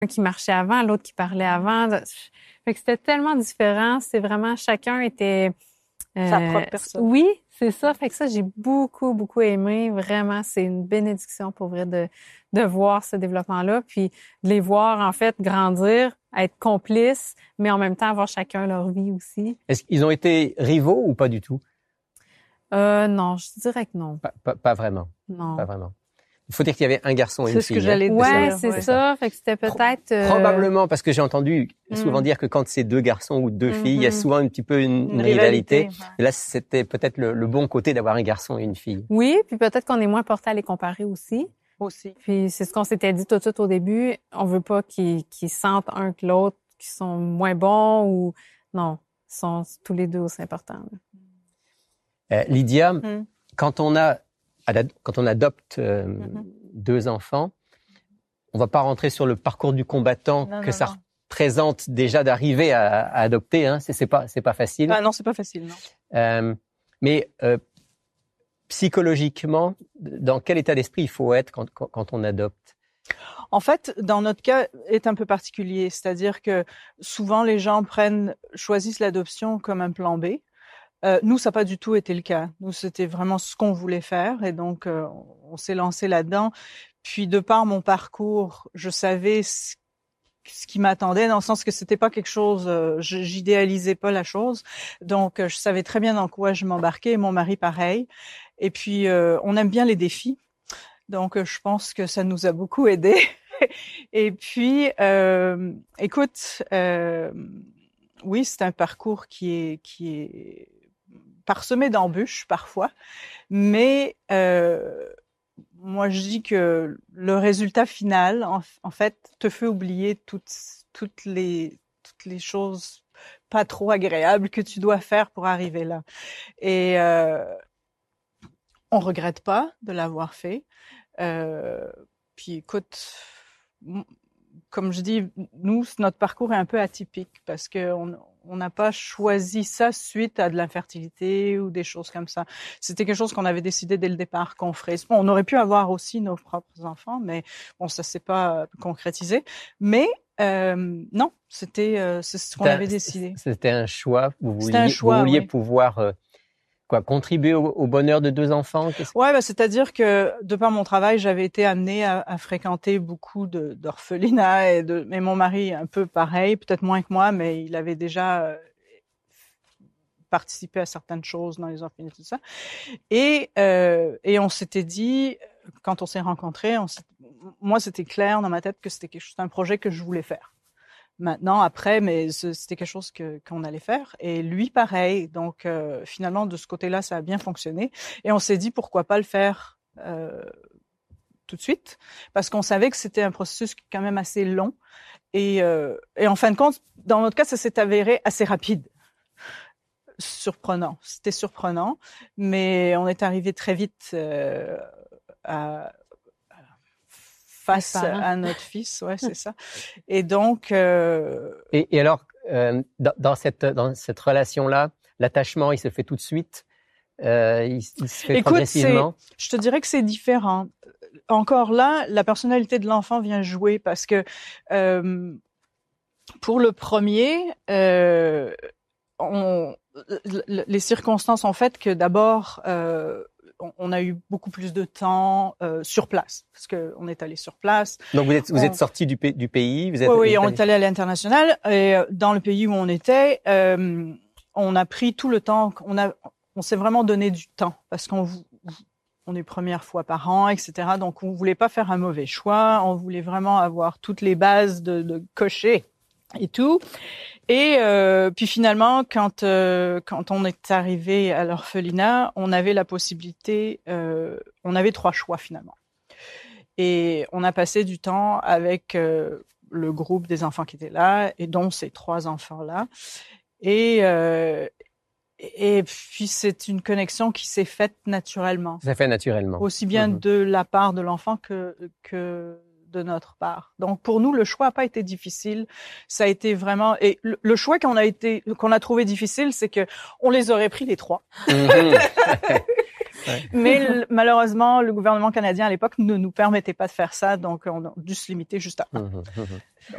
un qui marchait avant, l'autre qui parlait avant. Fait que c'était tellement différent. C'est vraiment, chacun était... sa propre personne. Oui, c'est ça. Fait que ça, j'ai beaucoup, beaucoup aimé. Vraiment, c'est une bénédiction pour vrai de voir ce développement-là, puis de les voir, en fait, grandir, être complices, mais en même temps avoir chacun leur vie aussi. Est-ce qu'ils ont été rivaux ou pas du tout? Non, je dirais que non. Pas vraiment. Non. Pas vraiment. Il faut dire qu'il y avait un garçon et une fille. C'est ce que j'allais dire. Ouais, c'est ça. Fait que c'était peut-être... Probablement, parce que j'ai entendu souvent dire que quand c'est deux garçons ou deux filles, il y a souvent un petit peu une rivalité. Ouais. Et là, c'était peut-être le bon côté d'avoir un garçon et une fille. Oui, puis peut-être qu'on est moins porté à les comparer aussi. Aussi. Puis c'est ce qu'on s'était dit tout de suite au début. On veut pas qu'ils sentent un que l'autre, qu'ils sont moins bons ou... Non, ils sont tous les deux aussi importants. Lydia, quand on adopte deux enfants, on va pas rentrer sur le parcours du combattant ça représente déjà d'arriver à adopter. Hein. C'est pas facile. Ah non, c'est pas facile, non. Mais psychologiquement, dans quel état d'esprit il faut être quand on adopte? En fait, dans notre cas, est un peu particulier. C'est-à-dire que souvent, les gens choisissent l'adoption comme un plan B. Nous, ça n'a pas du tout été le cas. Nous, c'était vraiment ce qu'on voulait faire. Et donc, on s'est lancé là-dedans. Puis, de par mon parcours, je savais ce qui m'attendait, dans le sens que c'était pas quelque chose, j'idéalisais pas la chose. Donc, je savais très bien dans quoi je m'embarquais. Et mon mari, pareil. Et puis, on aime bien les défis. Donc, je pense que ça nous a beaucoup aidés. Et puis, écoute, oui, c'est un parcours qui est parsemé d'embûches parfois, mais moi je dis que le résultat final, en fait, te fait oublier toutes les choses pas trop agréables que tu dois faire pour arriver là. Et on regrette pas de l'avoir fait. Puis écoute, comme je dis, nous, notre parcours est un peu atypique parce que on n'a pas choisi ça suite à de l'infertilité ou des choses comme ça. C'était quelque chose qu'on avait décidé dès le départ qu'on ferait. Bon, on aurait pu avoir aussi nos propres enfants, mais bon, ça s'est pas concrétisé. Mais non, c'est ce qu'on avait décidé. C'était un choix. Vous vouliez pouvoir contribuer au bonheur de deux enfants? Ouais, c'est-à-dire que de par mon travail, j'avais été amenée à fréquenter beaucoup d'orphelinats et mon mari un peu pareil, peut-être moins que moi, mais il avait déjà participé à certaines choses dans les orphelinats, tout ça. Et on s'était dit, quand on s'est rencontrés, moi c'était clair dans ma tête que c'était un projet que je voulais faire. Maintenant, après, mais c'était quelque chose qu'on allait faire. Et lui, pareil. Donc, finalement, de ce côté-là, ça a bien fonctionné. Et on s'est dit, pourquoi pas le faire tout de suite? Parce qu'on savait que c'était un processus quand même assez long. Et en fin de compte, dans notre cas, ça s'est avéré assez rapide. Surprenant. C'était surprenant. Mais on est arrivé très vite face à notre fils, ouais, c'est ça. Et donc. Et alors, dans cette relation-là, l'attachement, il se fait tout de suite. Il se fait progressivement. Je te dirais que c'est différent. Encore là, la personnalité de l'enfant vient jouer parce que pour le premier, les circonstances ont fait que d'abord. On a eu beaucoup plus de temps sur place parce que on est allé sur place. Donc vous êtes sorti du pays, oui, on est allé à l'international et dans le pays où on était, on a pris tout le temps. On s'est vraiment donné du temps parce qu'on est première fois par an, etc. Donc on voulait pas faire un mauvais choix. On voulait vraiment avoir toutes les bases de cocher et tout. Et puis finalement, quand on est arrivé à l'orphelinat, on avait la possibilité, on avait 3 choix finalement. Et on a passé du temps avec le groupe des enfants qui étaient là, et dont ces 3 enfants-là. Et puis c'est une connexion qui s'est faite naturellement. Ça fait naturellement. Aussi bien de la part de l'enfant que de notre part. Donc pour nous, le choix n'a pas été difficile. Ça a été vraiment, et le choix qu'on a trouvé difficile, c'est que on les aurait pris les 3. Ouais. Mais malheureusement, le gouvernement canadien à l'époque ne nous permettait pas de faire ça, donc on a dû se limiter juste à un.